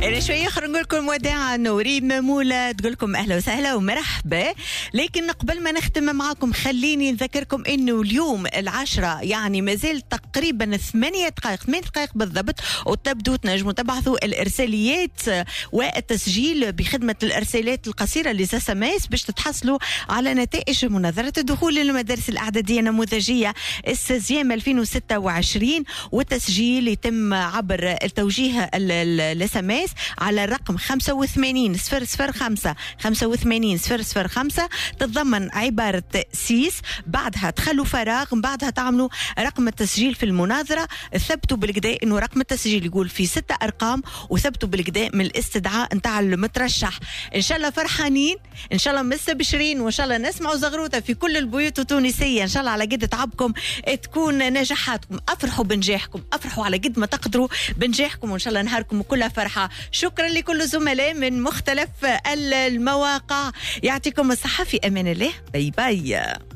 أنا شوية آخر نقول لكم وداعا وريم مولى تقول لكم أهلا وسهلا ومرحبا. لكن قبل ما نختم معاكم خليني نذكركم إنه اليوم 10 يعني مازال تقريبا 8 دقائق بالضبط، وتبدو تنجموا تبعثوا الإرساليات والتسجيل بخدمة الإرساليات القصيرة لساسماس باش تتحصلوا على نتائج مناظرة الدخول للمدارس الإعدادية النموذجية السازيام 2026، والتسجيل يتم عبر التوجيه السماس على الرقم 85 005 85 005. تتضمن عبارة سيس، بعدها تخلوا فراغ، بعدها تعملوا رقم التسجيل في المناظرة. ثبتوا بالكدا انه رقم التسجيل يقول في 6 أرقام، وثبتوا بالكدا من الاستدعاء نتاع المترشح. ان شاء الله فرحانين، ان شاء الله مستبشرين، وان شاء الله نسمعوا زغروطة في كل البيوت التونسية. ان شاء الله على قد تعبكم تكون نجاحاتكم. افرحوا بنجاحكم، افرحوا على قد ما تقدروا بنجاحكم، وان شاء الله نهاركم كلها فرحة. شكرا لكل الزملاء من مختلف المواقع، يعطيكم الصحة، في امان الله، باي باي.